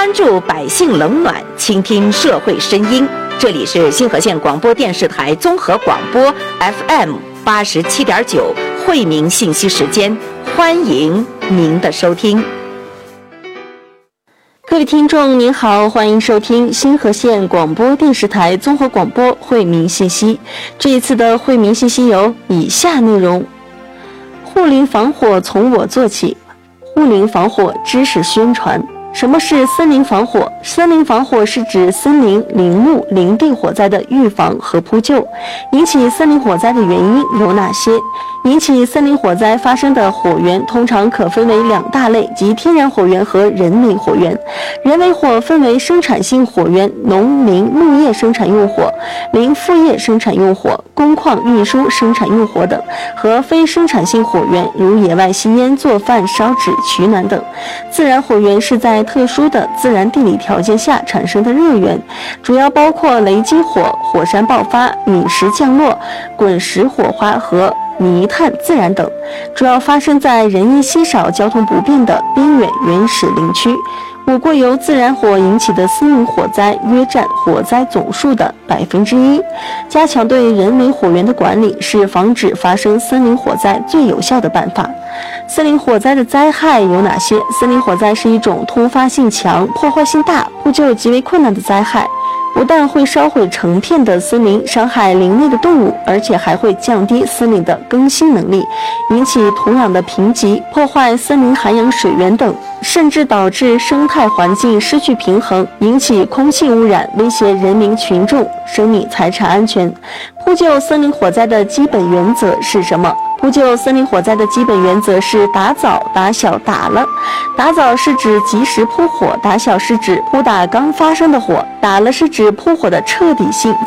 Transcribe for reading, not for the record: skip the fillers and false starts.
关注百姓冷暖，倾听社会声音。这里是星河县广播电视台综合广播 FM87.9惠民信息时间，欢迎您的收听。 各位听众您好，欢迎收听星河县广播电视台综合广播惠民信息。这一次的惠民信息有以下内容：护林防火从我做起，护林防火知识宣传。什么是森林防火？森林防火是指森林、林木、林地火灾的预防和扑救。引起森林火灾的原因有哪些？引起森林火灾发生的火源通常可分为两大类，即天然火源和人为火源。人为火分为生产性火源、农林牧业生产用火、林副业生产用火、工矿运输生产用火等，和非生产性火源，如野外吸烟、做饭、烧纸、取暖等。自然火源是在特殊的自然地理条件下产生的热源，主要包括雷击火、火山爆发、陨石降落、滚石火花和泥炭自燃等，主要发生在人烟稀少、交通不便的边远原始林区。我国由自然火引起的森林火灾约占火灾总数的1%。加强对人为火源的管理是防止发生森林火灾最有效的办法。森林火灾的灾害有哪些？森林火灾是一种突发性强、破坏性大、扑救极为困难的灾害。不但会烧毁成片的森林，伤害林内的动物，而且还会降低森林的更新能力，引起土壤的贫瘠，破坏森林涵养水源等，甚至导致生态环境失去平衡，引起空气污染，威胁人民群众生命财产安全。扑救森林火灾的基本原则是什么？扑救森林火灾的基本原则是打早、打小、打了。打早是指及时扑火，打小是指扑打刚发生的火，打了是指扑火的彻底性